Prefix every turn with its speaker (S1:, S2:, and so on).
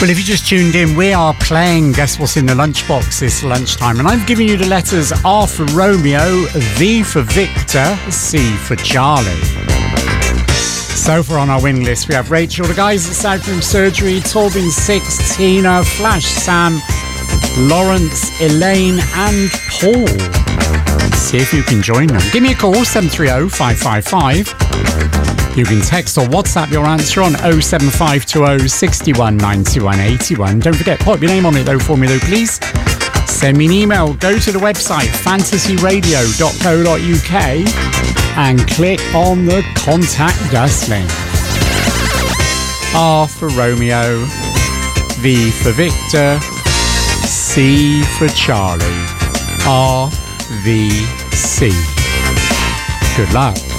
S1: Well, if you just tuned in, we are playing Guess What's in the Lunchbox this lunchtime, and I've given you the letters R for Romeo, V for Victor, C for Charlie. So far on our win list, we have Rachel, the guys at Southroom Surgery, Torbin 6, Tina, Flash Sam, Lawrence, Elaine and Paul. See if you can join them. Give me a call, 730-555. You can text or WhatsApp your answer on 07520 61 91 81. Don't forget, pop your name on it though for me though, please. Send me an email. Go to the website fantasyradio.co.uk and click on the Contact Us link. R for Romeo, V for Victor, C for Charlie. R, V, C. Good luck.